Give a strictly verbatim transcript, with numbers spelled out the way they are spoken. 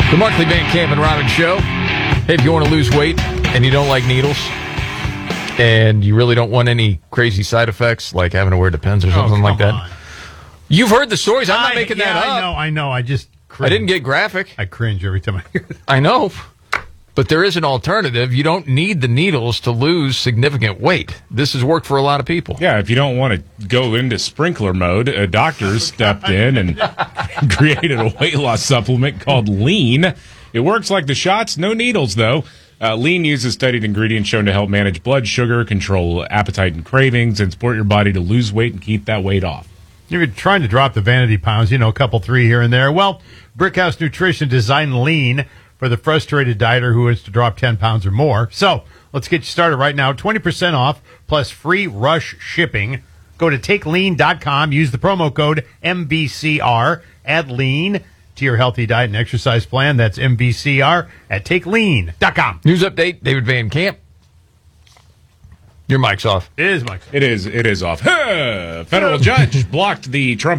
The Markley Van Camp and Robbins Show. Hey, if you want to lose weight and you don't like needles and you really don't want any crazy side effects like having to wear Depends or something oh, like that. On. You've heard the stories. I'm not I, making yeah, that up. I know, I know. I just cringe. I didn't get graphic. I cringe every time I hear that. I know. But there is an alternative. You don't need the needles to lose significant weight. This has worked for a lot of people. Yeah, if you don't want to go into sprinkler mode, a doctor stepped in and created a weight loss supplement called Lean. It works like the shots, no needles, though. Uh, Lean uses studied ingredients shown to help manage blood sugar, control appetite and cravings, and support your body to lose weight and keep that weight off. You're trying to drop the vanity pounds, you know, a couple, three here and there. Well, Brickhouse Nutrition designed Lean for the frustrated dieter who wants to drop ten pounds or more. So let's get you started right now. twenty percent off plus free rush shipping. Go to take lean dot com. Use the promo code M B C R. Add Lean to your healthy diet and exercise plan. That's M B C R at take lean dot com. News update, David Van Camp. Your mic's off. It is, Mike. It is, it is off. Huh! Federal judge blocked the Trump